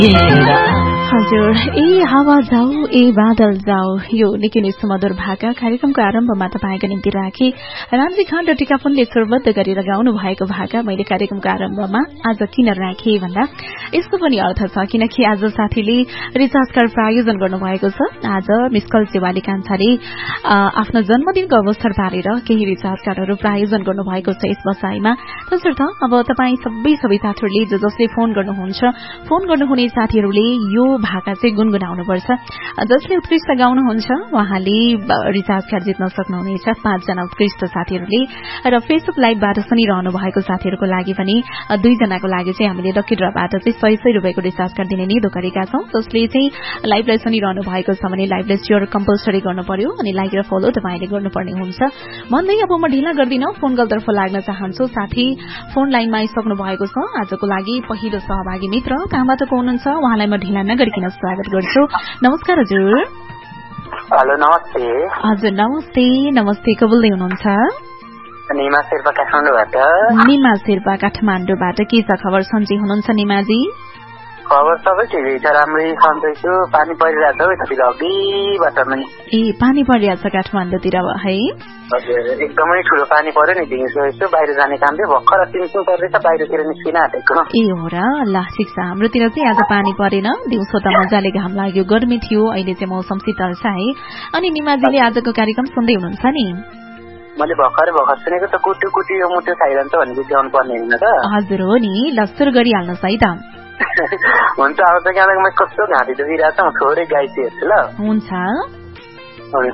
हजुर ए हावा जाऊ ए बादल जाऊ यो निकै नै सुमधुर भाका कार्यक्रमको आरम्भमा तपाईँको निम्ति राखे रामजी खान र टिकापुनले स्वरबद्ध गरेर गाउनु भएको भाका मैले कार्यक्रमको आरम्भमा आज किन राखे भन्दा यसको पनि अर्थ छ किनकि आज साथीले रिचार्ज कार्ड प्रायोजन गर्नुभएको छ। आज मिस्कल सेवाली कान्छाले आफ्नो जन्मदिनको अवसर पारेर केही रिचार्ज कार्डहरू प्रायोजन गर्नुभएको छ यस बसाईमा। तसर्थ अब तपाईँ सबै साथीहरूले जसले फोन गर्नुहुन्छ फोन गर्नुहुने साथीहरूले यो भाका चाहिँ गुनगुनाउनुपर्छ। जसले उत्कृष्ट गाउनुहुन्छ उहाँले रिचार्ज कार्ड जित्न सक्नुहुनेछ 5 जना उत्कृष्ट साथीहरूले र फेसबुक लाइभबाट सुनिरहनु भएको साथीहरूको लागि पनि 2 जनाको लागि चाहिँ हामीले लकी ड्रबाट चाहिँ 100 रुपैयाँको रिचार्ज कार्ड दिने निधो गरेका छौं। जसले चाहिँ लाइभलाई सुनिरहनु भएको छ भने लाइभलाई शेयर कम्पल्सरी गर्नु पर्यो अनि लाइक र फलो तपाईले गर्नुपर्ने हुन्छ भन्दै अब म ढिला गर्दिन फोन कलतर्फ लाग्न चाहन्छु। साथी फोन लाइनमा आइसक्नु भएको छ। आजको लागि पहिलो सहभागी मित्र कहाँबाट को हुनुहुन्छ उहाँलाई म ढिला नगरिकन स्वागत गर्छु। नमस्कार हजुर। हेलो नमस्ते। हजुर नमस्ते। नमस्ते को बोल्दै हुनुहुन्छ? निमा शेर्पा काठमाडौँबाट। निमा शेर्पा काठमाडौँबाट के छ खबर सन्चै हुनुहुन्छ निमाजी? खबर सबै ठिकै छ राम्रै सन्चै छु। पानी परिरहेछ है यतातिर अघिबाट नै। ए पानी परिरहेछ काठमाडौँतिर है? हजुर एकदमै ठुलो पानी पर्यो नि दिउँसो यसो बाहिर जाने काम थियो भर्खर टिमसिङ पर्दैछ बाहिरतिर निस्किन आँटेको। ए हो र ल ठिक छ। हाम्रोतिर चाहिँ आज पानी परेन दिउँसो त मजाले घाम लाग्यो गर्मी थियो अहिले चाहिँ मौसम शीतल छ है। अनि निमाजीले आजको कार्यक्रम सुन्दै हुनुहुन्छ नि? मैले भर्खर सुनेको त कुटु कुटु यो मुटु खाइरहन्छ भन्ने बित्याउनु पर्ने होइन त? हजुर हो नि ल सुरु गरिहाल्नुहोस् है त। हुन्छ अब त यहाँमा कस्तो घाँटी दुखिरहेछ म थोरै गाइते हेर्छु ल। हुन्छ हुन्छ।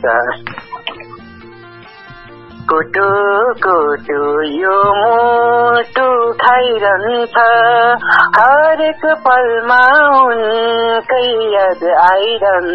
कुटु कुटु यो मुटु खाइरहन्छ हरेक पलमा उनकै याद आइरहन्छ।